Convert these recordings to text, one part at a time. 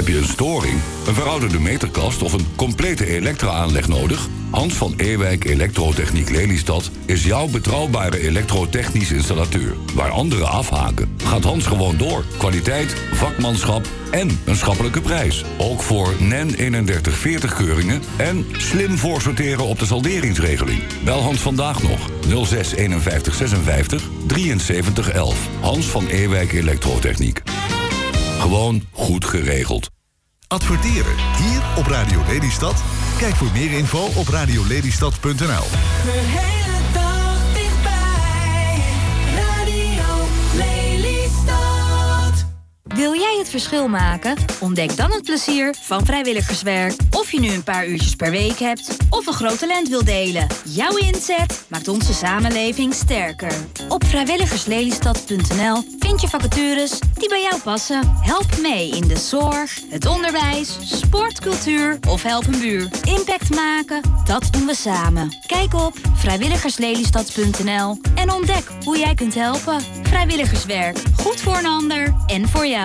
Heb je een storing, een verouderde meterkast of een complete elektra-aanleg nodig? Hans van Ewijk Elektrotechniek Lelystad is jouw betrouwbare elektrotechnisch installateur. Waar anderen afhaken, gaat Hans gewoon door. Kwaliteit, vakmanschap en een schappelijke prijs. Ook voor NEN 3140 keuringen en slim voorsorteren op de salderingsregeling. Bel Hans vandaag nog 06 51 56 73 11. Hans van Ewijk Elektrotechniek. Gewoon goed geregeld. Adverteren hier op Radio Lelystad? Kijk voor meer info op radiolelystad.nl. De hele dag dichtbij. Radio Lelystad. Wil jij het verschil maken? Ontdek dan het plezier van vrijwilligerswerk. Of je nu een paar uurtjes per week hebt of een groot talent wil delen. Jouw inzet maakt onze samenleving sterker. Op vrijwilligerslelystad.nl vind je vacatures die bij jou passen. Help mee in de zorg, het onderwijs, sport, cultuur of help een buur. Impact maken, dat doen we samen. Kijk op vrijwilligerslelystad.nl en ontdek hoe jij kunt helpen. Vrijwilligerswerk, goed voor een ander en voor jou.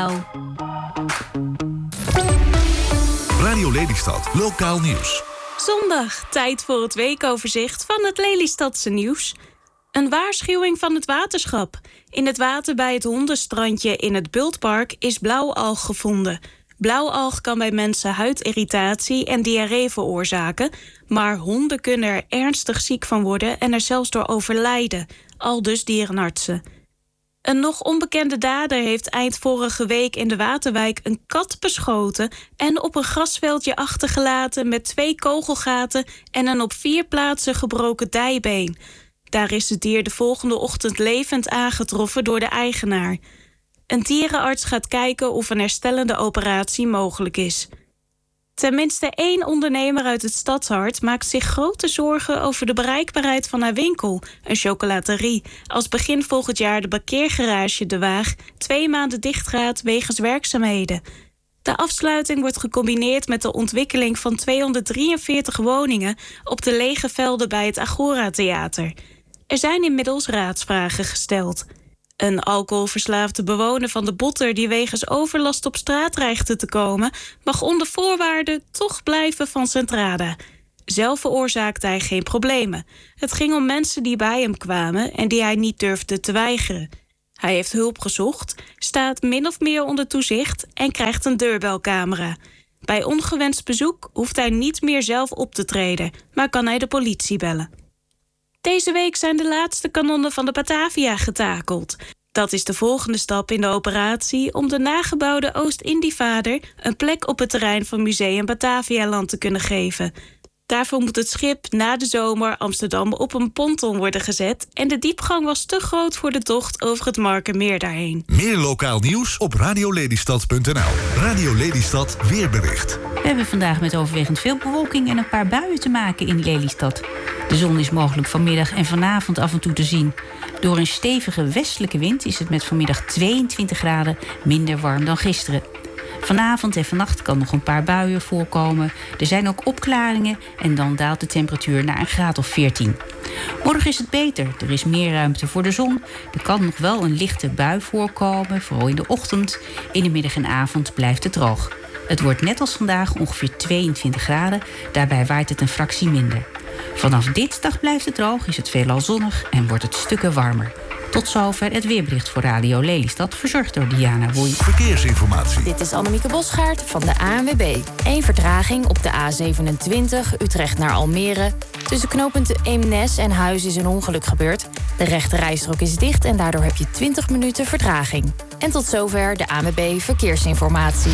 Radio Lelystad, lokaal nieuws. Zondag, tijd voor het weekoverzicht van het Lelystadse nieuws. Een waarschuwing van het waterschap. In het water bij het hondenstrandje in het Bultpark is blauwalg gevonden. Blauwalg kan bij mensen huidirritatie en diarree veroorzaken, maar honden kunnen er ernstig ziek van worden en er zelfs door overlijden, aldus dierenartsen. Een nog onbekende dader heeft eind vorige week in de Waterwijk een kat beschoten en op een grasveldje achtergelaten met 2 kogelgaten en een op 4 plaatsen gebroken dijbeen. Daar is het dier de volgende ochtend levend aangetroffen door de eigenaar. Een dierenarts gaat kijken of een herstellende operatie mogelijk is. Tenminste 1 ondernemer uit het stadshart maakt zich grote zorgen over de bereikbaarheid van haar winkel, een chocolaterie, als begin volgend jaar de parkeergarage De Waag 2 maanden dichtgaat wegens werkzaamheden. De afsluiting wordt gecombineerd met de ontwikkeling van 243 woningen op de lege velden bij het Agora Theater. Er zijn inmiddels raadsvragen gesteld. Een alcoholverslaafde bewoner van de Botter die wegens overlast op straat dreigde te komen, mag onder voorwaarden toch blijven van Centrada. Zelf veroorzaakte hij geen problemen. Het ging om mensen die bij hem kwamen en die hij niet durfde te weigeren. Hij heeft hulp gezocht, staat min of meer onder toezicht en krijgt een deurbelcamera. Bij ongewenst bezoek hoeft hij niet meer zelf op te treden, maar kan hij de politie bellen. Deze week zijn de laatste kanonnen van de Batavia getakeld. Dat is de volgende stap in de operatie om de nagebouwde Oost-Indievader een plek op het terrein van Museum Batavialand te kunnen geven. Daarvoor moet het schip na de zomer Amsterdam op een ponton worden gezet en de diepgang was te groot voor de tocht over het Markermeer daarheen. Meer lokaal nieuws op radiolelystad.nl. Radio Lelystad weerbericht. We hebben vandaag met overwegend veel bewolking en een paar buien te maken in Lelystad. De zon is mogelijk vanmiddag en vanavond af en toe te zien. Door een stevige westelijke wind is het met vanmiddag 22 graden minder warm dan gisteren. Vanavond en vannacht kan nog een paar buien voorkomen. Er zijn ook opklaringen en dan daalt de temperatuur naar een graad of 14. Morgen is het beter. Er is meer ruimte voor de zon. Er kan nog wel een lichte bui voorkomen, vooral in de ochtend. In de middag en avond blijft het droog. Het wordt net als vandaag ongeveer 22 graden. Daarbij waait het een fractie minder. Vanaf dinsdag blijft het droog, is het veelal zonnig en wordt het stukken warmer. Tot zover het weerbericht voor Radio Lelystad, verzorgd door Diana Woei. Verkeersinformatie. Dit is Annemieke Bosgaard van de ANWB. 1 vertraging op de A27 Utrecht naar Almere. Tussen knooppunt Eemnes en Huis is een ongeluk gebeurd. De rechte rijstrook is dicht en daardoor heb je 20 minuten vertraging. En tot zover de ANWB Verkeersinformatie.